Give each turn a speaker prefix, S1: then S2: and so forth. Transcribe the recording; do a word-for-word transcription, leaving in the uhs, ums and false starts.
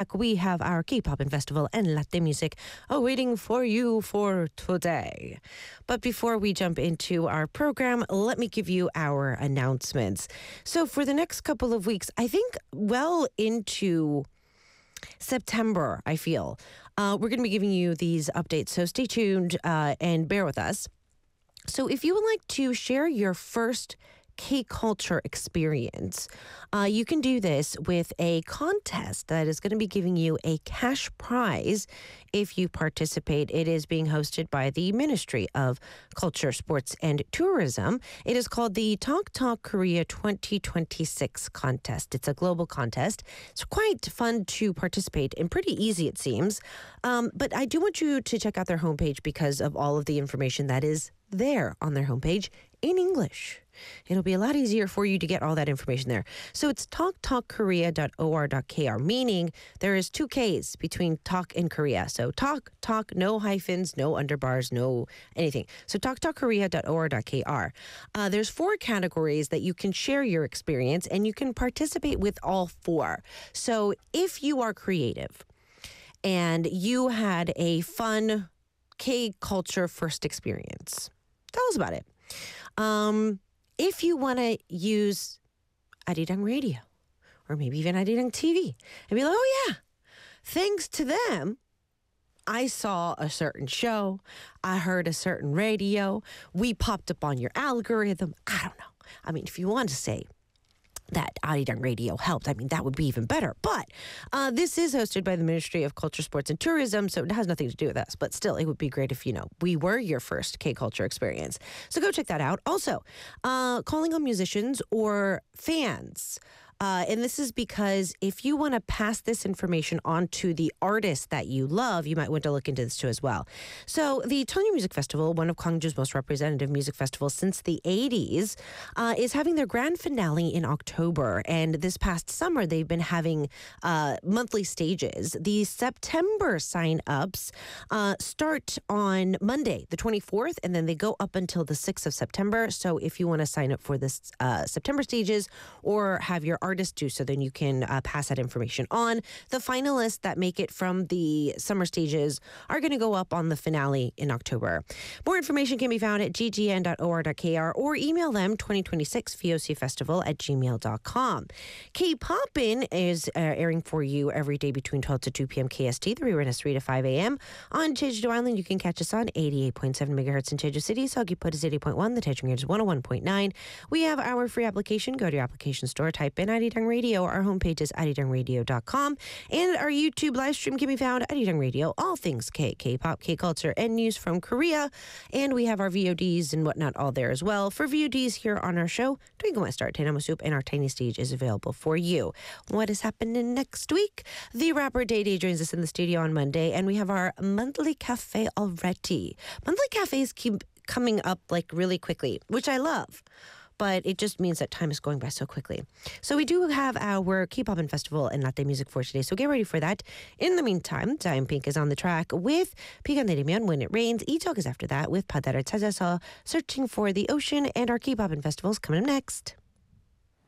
S1: track, we have our K-pop festival and latte music awaiting for you for today. But before we jump into our program, let me give you our announcements. So for the next couple of weeks, I think well into September, I feel, uh, we're going to be giving you these updates. So stay tuned uh, and bear with us. So if you would like to share your first K-culture experience, uh, you can do this with a contest that is going to be giving you a cash prize if you participate. It is being hosted by the Ministry of Culture, Sports, and Tourism. It is called the Talk Talk Korea twenty twenty-six contest. It's a global contest. It's quite fun to participate and pretty easy, it seems. Um, but I do want you to check out their homepage because of all of the information that is there on their homepage in English. It'll be a lot easier for you to get all that information there. So it's talk talk korea dot o r dot k r, meaning there is two Ks between talk and Korea. So talk, talk, no hyphens, no underbars, no anything. So talk talk korea dot o r dot k r. Uh, there's four categories that you can share your experience, and you can participate with all four. So if you are creative and you had a fun K-culture first experience, tell us about it. Um, if you want to use Arirang Radio or maybe even Arirang T V and be like, oh yeah, thanks to them, I saw a certain show, I heard a certain radio, we popped up on your algorithm. I don't know. I mean, if you want to say that Arirang Radio helped, I mean, that would be even better. But uh, this is hosted by the Ministry of Culture, Sports, and Tourism, so it has nothing to do with us. But still, it would be great if, you know, we were your first K-culture experience. So go check that out. Also, uh, calling on musicians or fans. Uh, and this is because if you want to pass this information on to the artists that you love, you might want to look into this too as well. So the Tony Music Festival, one of Gwangju's most representative music festivals since the eighties, uh, is having their grand finale in October. And this past summer, they've been having uh, monthly stages. The September sign-ups uh, start on Monday, the twenty-fourth, and then they go up until the sixth of September. So if you want to sign up for this uh, September stages or have your artists do so, then you can uh, pass that information on. The finalists that make it from the summer stages are going to go up on the finale in October. More information can be found at g g n dot o r dot k r or email them twenty twenty-six V O C Festival at gmail dot com. K-Poppin' is uh, airing for you every day between twelve to two p.m. K S T. The rerun is three to five a.m. On Jeju Island, you can catch us on eighty-eight point seven megahertz in Jeju City. Seogwipo is eighty point one. The Daejeong is one oh one point nine. We have our free application. Go to your application store, type in Arirang Radio. Our homepage is arirang radio dot com. And our YouTube live stream can be found at Arirang Radio. All things K, K-pop, K-culture, and news from Korea. And we have our V O Ds and whatnot all there as well. For V O Ds here on our show, Twinkle My Star, Tainamo Soup, and our Tiny Stage is available for you. What is happening next week? The rapper Day Day joins us in the studio on Monday, and we have our monthly cafe already. Monthly cafes keep coming up like really quickly, which I love. But it just means that time is going by so quickly. So we do have our K-pop festival and latte music for today, so get ready for that. In the meantime, Giant Pink is on the track with 비가 내리면 When It Rains. 이적 is after that with 바다를 찾아서, Searching for the Ocean, and our K-pop festivals coming up next.